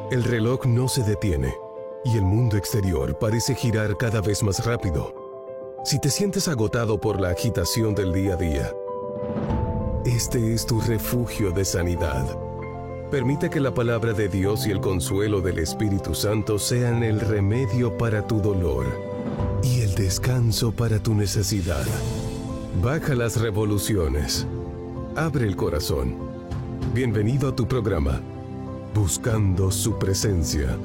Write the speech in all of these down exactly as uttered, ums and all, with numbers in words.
El reloj no se detiene y el mundo exterior parece girar cada vez más rápido. Si te sientes agotado por la agitación del día a día, este es tu refugio de sanidad. Permite que la palabra de Dios y el consuelo del Espíritu Santo sean el remedio para tu dolor y el descanso para tu necesidad. Baja las revoluciones. Abre el corazón. Bienvenido a tu programa, Buscando su Presencia.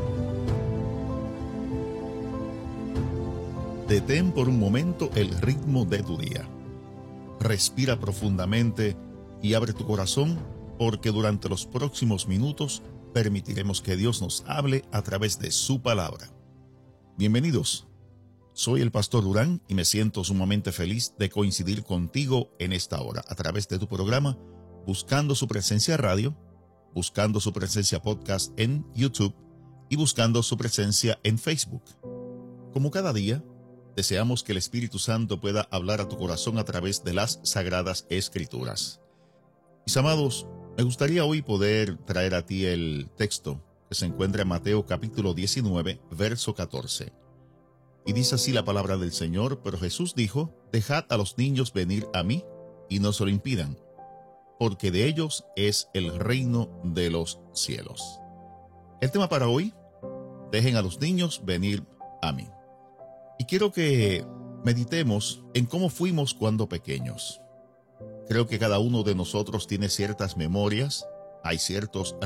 Detén por un momento el ritmo de tu día. Respira profundamente y abre tu corazón, porque durante los próximos minutos permitiremos que Dios nos hable a través de su palabra. Bienvenidos. Soy el Pastor Durán y me siento sumamente feliz de coincidir contigo en esta hora a través de tu programa Buscando su Presencia Radio, Buscando su Presencia Podcast en YouTube y Buscando su Presencia en Facebook. Como cada día, deseamos que el Espíritu Santo pueda hablar a tu corazón a través de las Sagradas Escrituras. Mis amados, me gustaría hoy poder traer a ti el texto que se encuentra en Mateo capítulo diecinueve, verso catorce. Y dice así la palabra del Señor: pero Jesús dijo: dejad a los niños venir a mí y no se lo impidan, porque de ellos es el reino de los cielos. El tema para hoy: dejen a los niños venir a mí. Y quiero que meditemos en cómo fuimos cuando pequeños. Creo que cada uno de nosotros tiene ciertas memorias, hay ciertos